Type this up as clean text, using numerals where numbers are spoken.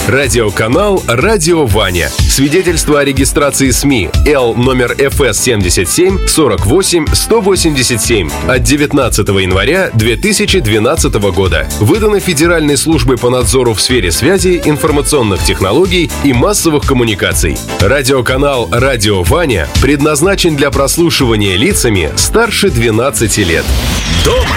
Радиоканал «Радио Ваня». Свидетельство о регистрации СМИ Л номер ФС 77 48 187 от 19 января 2012 года. Выдано Федеральной службой по надзору в сфере связи, информационных технологий и массовых коммуникаций. Радиоканал «Радио Ваня» предназначен для прослушивания лицами старше 12 лет. Дома